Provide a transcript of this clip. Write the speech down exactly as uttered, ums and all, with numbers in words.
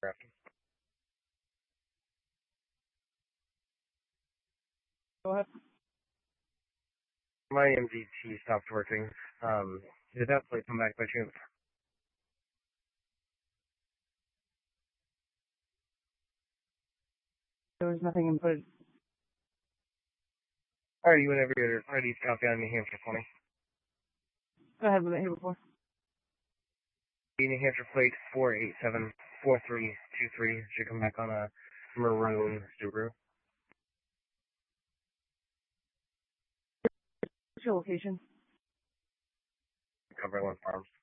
Grafton. Go ahead. My M G T stopped working. Um, did that plate come back by chance? There was nothing inputted. Alrighty, whenever you're ready, copy on New Hampshire twenty. Go ahead with it here before. New Hampshire plate four eight seven four three two three should come back on a maroon Subaru. What's your location? Cumberland Farms.